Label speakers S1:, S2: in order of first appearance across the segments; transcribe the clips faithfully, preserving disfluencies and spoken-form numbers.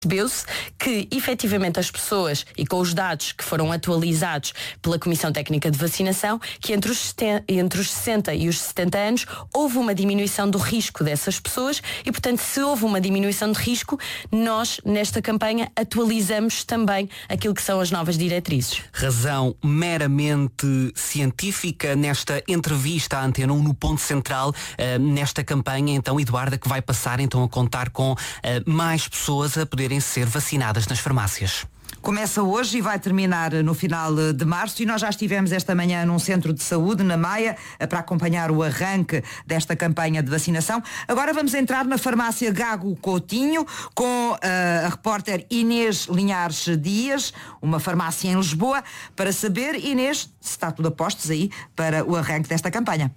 S1: Percebeu-se que, efetivamente, as pessoas, e com os dados que foram atualizados pela Comissão Técnica de Vacinação, que entre os, entre os sessenta e os setenta anos houve uma diminuição do risco dessas pessoas e, portanto, se houve uma diminuição de risco, nós, nesta campanha, atualizamos também aquilo que são as novas diretrizes.
S2: Razão meramente científica nesta entrevista à Antena um no Ponto Central, uh, nesta campanha, então, Eduarda, que vai passar então a contar com uh, mais pessoas a poder ser vacinadas nas farmácias.
S3: Começa hoje e vai terminar no final de março e nós já estivemos esta manhã num centro de saúde, na Maia, para acompanhar o arranque desta campanha de vacinação. Agora vamos entrar na farmácia Gago Coutinho com uh, a repórter Inês Linhares Dias, uma farmácia em Lisboa, para saber, Inês, se está tudo a postos aí para o arranque desta campanha.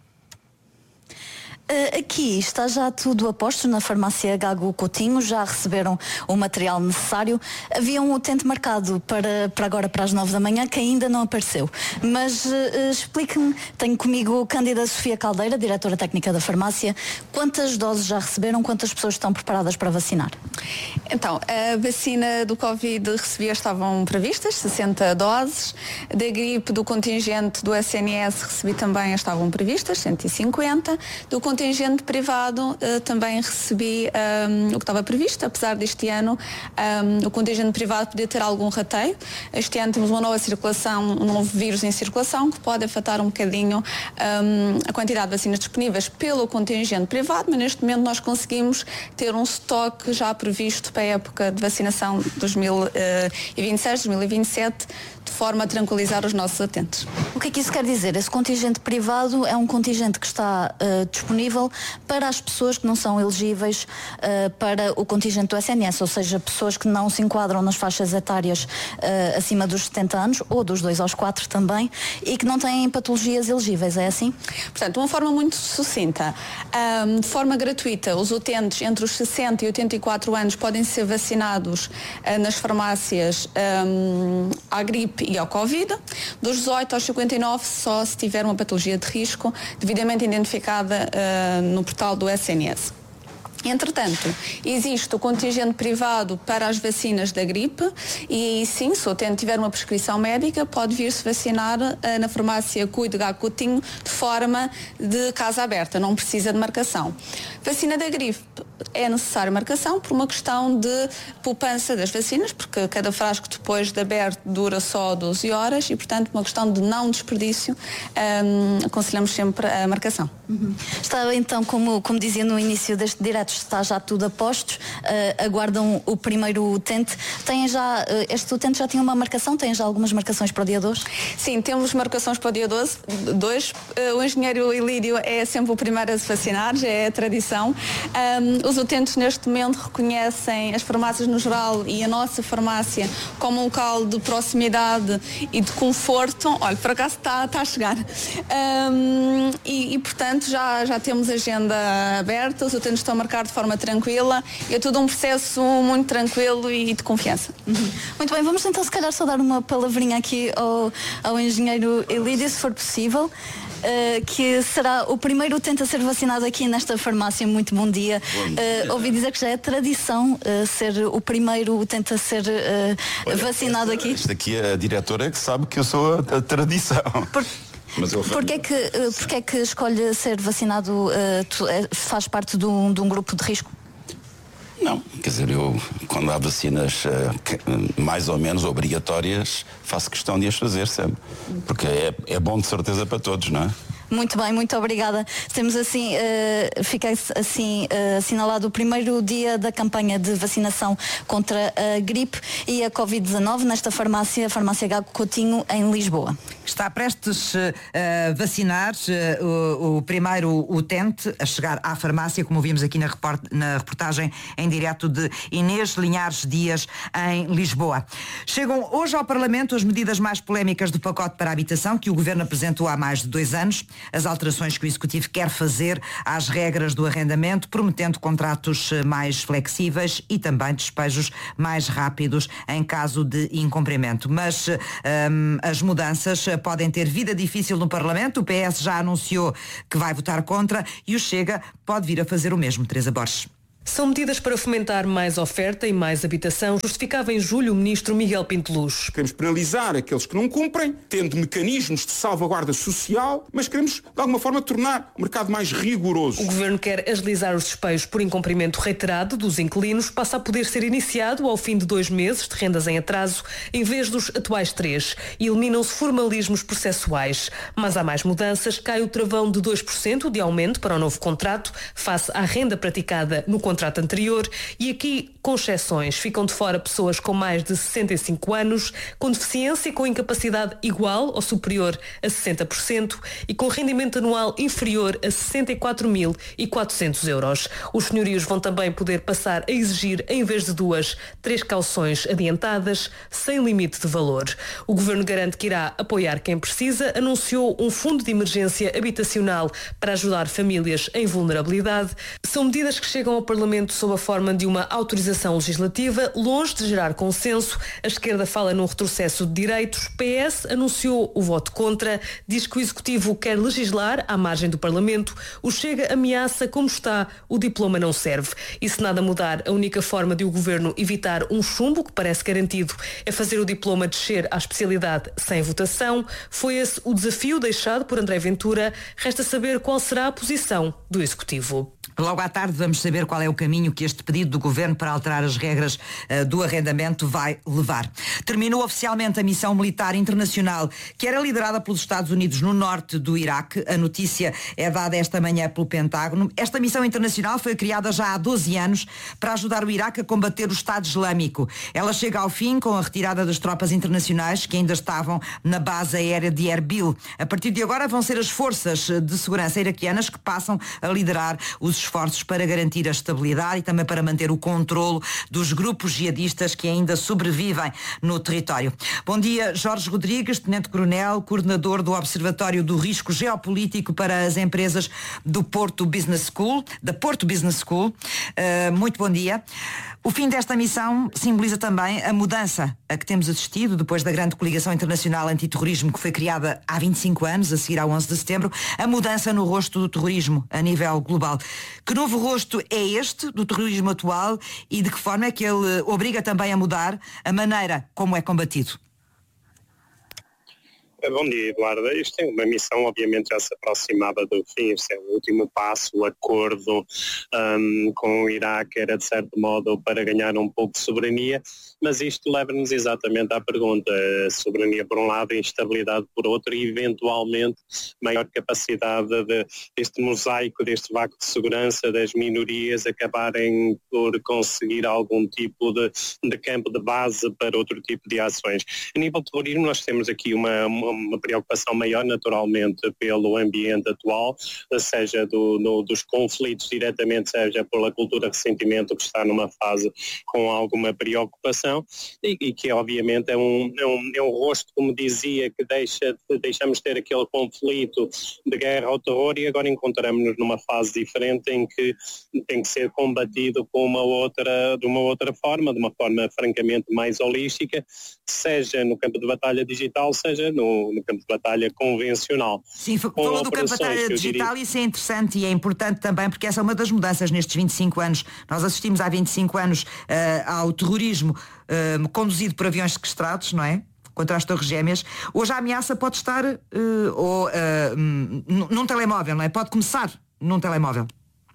S4: Uh, aqui está já tudo a postos na farmácia Gago Coutinho, já receberam o material necessário. Havia um utente marcado para, para agora, para as nove da manhã, que ainda não apareceu. Mas uh, explique-me, tenho comigo Cândida Sofia Caldeira, diretora técnica da farmácia, quantas doses já receberam, quantas pessoas estão preparadas para vacinar?
S5: Então, a vacina do Covid recebia, estavam previstas, sessenta doses. Da gripe do contingente do S N S recebi também, estavam previstas, cento e cinquenta. Do contingente privado uh, também recebi um, o que estava previsto, apesar deste ano um, o contingente privado poder ter algum rateio. Este ano temos uma nova circulação, um novo vírus em circulação que pode afetar um bocadinho um, a quantidade de vacinas disponíveis pelo contingente privado, mas neste momento nós conseguimos ter um estoque já previsto para a época de vacinação dois mil e vinte e seis, dois mil e vinte e sete, de forma a tranquilizar os nossos utentes.
S4: O que é que isso quer dizer? Esse contingente privado é um contingente que está uh, disponível para as pessoas que não são elegíveis uh, para o contingente do S N S, ou seja, pessoas que não se enquadram nas faixas etárias uh, acima dos setenta anos, ou dos dois aos quatro também, e que não têm patologias elegíveis, é assim?
S5: Portanto, de uma forma muito sucinta, um, de forma gratuita, os utentes entre os sessenta e oitenta e quatro anos podem ser vacinados uh, nas farmácias um, à gripe e ao Covid. Dos dezoito aos cinquenta e nove, só se tiver uma patologia de risco devidamente identificada uh, no portal do S N S. Entretanto, existe o contingente privado para as vacinas da gripe e sim, se o utente tiver uma prescrição médica, pode vir-se vacinar uh, na farmácia Cuide Gago Coutinho de forma de casa aberta, não precisa de marcação. Vacina da gripe é necessária marcação por uma questão de poupança das vacinas, porque cada frasco depois de aberto dura só doze horas e, portanto, uma questão de não desperdício, um, aconselhamos sempre a marcação.
S4: Uhum. Está então, como, como dizia no início deste direto, está já tudo a postos, uh, aguardam o primeiro utente. Tem já, uh, este utente já tinha uma marcação? Tem já algumas marcações para o dia doze?
S5: Sim, temos marcações para o dia doze. dois. Uh, o engenheiro Ilírio é sempre o primeiro a se vacinar, já é a tradição. Um, os utentes neste momento reconhecem as farmácias no geral e a nossa farmácia como um local de proximidade e de conforto. Olha, por acaso está, está a chegar. Um, e, e, portanto, já, já temos agenda aberta, os utentes estão a marcar de forma tranquila e é tudo um processo muito tranquilo e de confiança.
S4: Uhum. Muito bem, vamos então se calhar só dar uma palavrinha aqui ao, ao engenheiro Elídio, se for possível. Uh, que será o primeiro utente a ser vacinado aqui nesta farmácia. Muito bom dia. Bom dia. Uh, ouvi dizer que já é tradição uh, ser o primeiro utente a ser uh, Olha, vacinado
S6: esta,
S4: aqui.
S6: Esta aqui é a diretora que sabe que eu sou a, a tradição.
S4: Por... Mas eu Porquê é que, uh, porque é que escolhe ser vacinado? Uh, tu, uh, faz parte de um, de um grupo de risco?
S6: Não, quer dizer, eu quando há vacinas uh, que, mais ou menos obrigatórias, faço questão de as fazer sempre. Porque é, é bom de certeza para todos, não é?
S4: Muito bem, muito obrigada. Temos assim, uh, fica assim uh, assinalado o primeiro dia da campanha de vacinação contra a gripe e a covid dezanove nesta farmácia, a farmácia Gago Coutinho, em Lisboa.
S3: Está prestes a uh, vacinar uh, o, o primeiro utente a chegar à farmácia, como vimos aqui na, report, na reportagem em direto de Inês Linhares Dias, em Lisboa. Chegam hoje ao Parlamento as medidas mais polémicas do pacote para a habitação que o Governo apresentou há mais de dois anos. As alterações que o Executivo quer fazer às regras do arrendamento, prometendo contratos mais flexíveis e também despejos mais rápidos em caso de incumprimento. Mas hum, as mudanças podem ter vida difícil no Parlamento. O P S já anunciou que vai votar contra e o Chega pode vir a fazer o mesmo. Teresa Borges.
S7: São medidas para fomentar mais oferta e mais habitação, justificava em julho o ministro Miguel Pinto Luz.
S8: Queremos penalizar aqueles que não cumprem, tendo mecanismos de salvaguarda social, mas queremos, de alguma forma, tornar o mercado mais rigoroso.
S7: O governo quer agilizar os despejos por incumprimento reiterado dos inquilinos, passa a poder ser iniciado ao fim de dois meses de rendas em atraso, em vez dos atuais três, e eliminam-se formalismos processuais. Mas há mais mudanças, cai o travão de dois por cento de aumento para o novo contrato, face à renda praticada no contrato contrato anterior, e aqui, com exceções, ficam de fora pessoas com mais de sessenta e cinco anos, com deficiência e com incapacidade igual ou superior a sessenta por cento e com rendimento anual inferior a sessenta e quatro mil e quatrocentos euros. Os senhorios vão também poder passar a exigir, em vez de duas, três cauções adiantadas, sem limite de valor. O governo garante que irá apoiar quem precisa, anunciou um fundo de emergência habitacional para ajudar famílias em vulnerabilidade. São medidas que chegam ao Parlamento sob a forma de uma autorização legislativa, longe de gerar consenso. A esquerda fala num retrocesso de direitos. P S anunciou o voto contra, diz que o Executivo quer legislar à margem do Parlamento. O Chega ameaça, como está, o diploma não serve. E se nada mudar, a única forma de o Governo evitar um chumbo, que parece garantido, é fazer o diploma descer à especialidade sem votação. Foi esse o desafio deixado por André Ventura. Resta saber qual será a posição do Executivo.
S3: Logo à tarde vamos saber qual é o caminho que este pedido do Governo para alterar as regras uh, do arrendamento vai levar. Terminou oficialmente a missão militar internacional que era liderada pelos Estados Unidos no norte do Iraque. A notícia é dada esta manhã pelo Pentágono. Esta missão internacional foi criada já há doze anos para ajudar o Iraque a combater o Estado Islâmico. Ela chega ao fim com a retirada das tropas internacionais que ainda estavam na base aérea de Erbil. A partir de agora vão ser as forças de segurança iraquianas que passam a liderar os esforços para garantir a estabilidade e também para manter o controlo dos grupos jihadistas que ainda sobrevivem no território. Bom dia, Jorge Rodrigues, Tenente-Coronel, coordenador do Observatório do Risco Geopolítico para as empresas do Porto Business School, da Porto Business School. Uh, muito bom dia. O fim desta missão simboliza também a mudança a que temos assistido depois da grande coligação internacional antiterrorismo que foi criada há vinte e cinco anos, a seguir ao onze de setembro, a mudança no rosto do terrorismo a nível global. Que novo rosto é este do terrorismo atual e de que forma é que ele obriga também a mudar a maneira como é combatido?
S9: Bom dia, Eduardo. Isto é uma missão, obviamente já se aproximava do fim, este é o último passo, o acordo um, com o Iraque era de certo modo para ganhar um pouco de soberania, mas isto leva-nos exatamente à pergunta, soberania por um lado e instabilidade por outro e eventualmente maior capacidade de, deste mosaico, deste vácuo de segurança das minorias acabarem por conseguir algum tipo de, de campo de base para outro tipo de ações. A nível de terrorismo nós temos aqui uma, uma uma preocupação maior naturalmente pelo ambiente atual, seja do, no, dos conflitos diretamente, seja pela cultura de ressentimento que está numa fase com alguma preocupação e, e que obviamente é um, é, um, é um rosto, como dizia, que deixa, deixamos de ter aquele conflito de guerra ao terror e agora encontramos-nos numa fase diferente em que tem que ser combatido com uma outra, de uma outra forma, de uma forma francamente mais holística, seja no campo de batalha digital, seja no no campo de batalha convencional.
S3: Sim, falou do campo de batalha digital diria... e isso é interessante e é importante também porque essa é uma das mudanças nestes vinte e cinco anos. Nós assistimos há vinte e cinco anos uh, ao terrorismo uh, conduzido por aviões sequestrados, não é? Contra as Torres Gêmeas. Hoje a ameaça pode estar uh, ou, uh, num telemóvel, não é? Pode começar num telemóvel.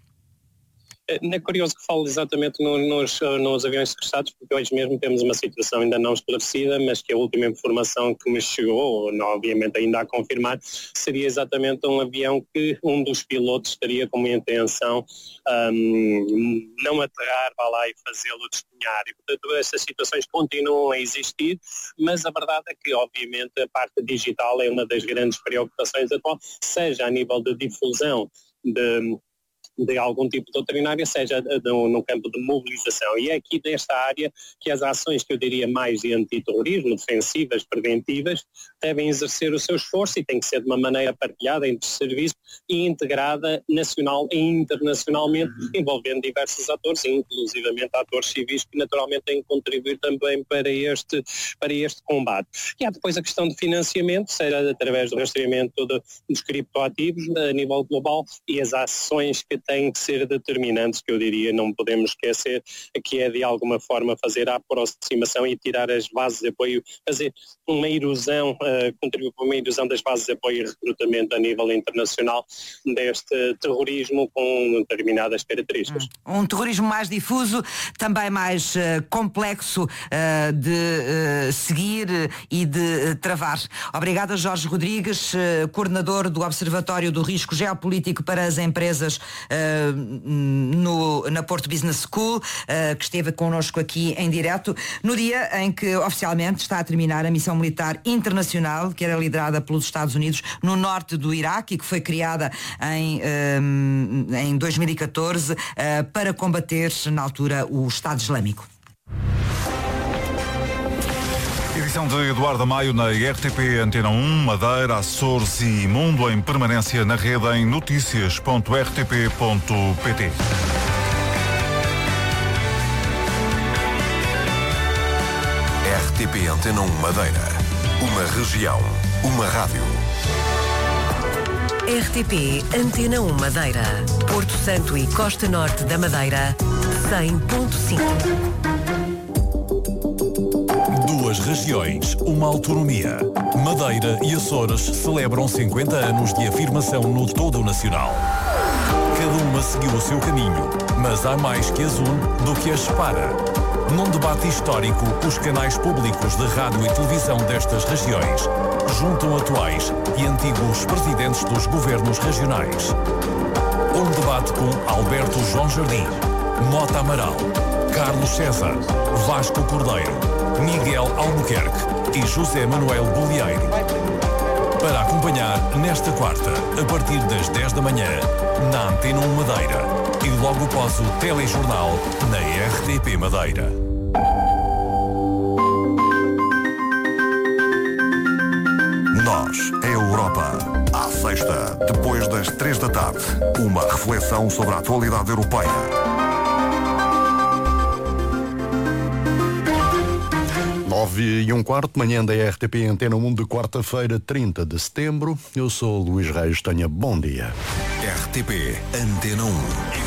S9: É curioso que fale exatamente no, nos, nos aviões sequestrados, porque hoje mesmo temos uma situação ainda não esclarecida, mas que a última informação que me chegou, não, obviamente ainda a confirmar, seria exatamente um avião que um dos pilotos estaria com uma intenção um, não aterrar, vá lá e fazê-lo despenhar. E, portanto, essas situações continuam a existir, mas a verdade é que, obviamente, a parte digital é uma das grandes preocupações atual, seja a nível de difusão de de algum tipo de doutrinária, seja no, no campo de mobilização. E é aqui nesta área que as ações que eu diria mais de antiterrorismo, defensivas, preventivas, devem exercer o seu esforço e tem que ser de uma maneira partilhada entre serviço e integrada nacional e internacionalmente, envolvendo diversos atores, inclusivamente atores civis que naturalmente têm que contribuir também para este, para este combate. E há depois a questão de financiamento, seja através do rastreamento de, dos criptoativos a nível global e as ações que têm que ser determinantes, que eu diria, não podemos esquecer, que é de alguma forma fazer a aproximação e tirar as bases de apoio, fazer uma erosão, uh, contribuir para uma erosão das bases de apoio e recrutamento a nível internacional deste terrorismo com determinadas características.
S3: Um terrorismo mais difuso, também mais uh, complexo uh, de uh, seguir e de uh, travar. Obrigada, Jorge Rodrigues, uh, coordenador do Observatório do Risco Geopolítico para as Empresas uh, no, na Porto Business School, uh, que esteve connosco aqui em direto, no dia em que oficialmente está a terminar a missão militar internacional, que era liderada pelos Estados Unidos no norte do Iraque e que foi criada em, um, em dois mil e catorze uh, para combater, na altura, o Estado Islâmico.
S10: Edição de Eduardo Maio na R T P Antena um, Madeira, Açores e Mundo em permanência na rede em notícias ponto r t p ponto p t.
S11: R T P Antena um Madeira. Uma região, uma rádio.
S12: R T P Antena um Madeira. Porto Santo e Costa Norte da Madeira, cem ponto cinco.
S13: Duas regiões, uma autonomia. Madeira e Açores celebram cinquenta anos de afirmação no todo nacional. Cada uma seguiu o seu caminho, mas há mais que as une do que as separa. Num debate histórico, os canais públicos de rádio e televisão destas regiões juntam atuais e antigos presidentes dos governos regionais. Um debate com Alberto João Jardim, Mota Amaral, Carlos César, Vasco Cordeiro, Miguel Albuquerque e José Manuel Bolieiro. Para acompanhar nesta quarta, a partir das dez da manhã, na Antena um Madeira. E logo após o telejornal na R T P Madeira.
S11: Nós, a Europa. À sexta, depois das três da tarde, uma reflexão sobre a atualidade europeia.
S14: Nove e um quarto, manhã da R T P Antena um de quarta-feira, trinta de setembro. Eu sou o Luís Reis, tenha bom dia.
S11: R T P Antena um.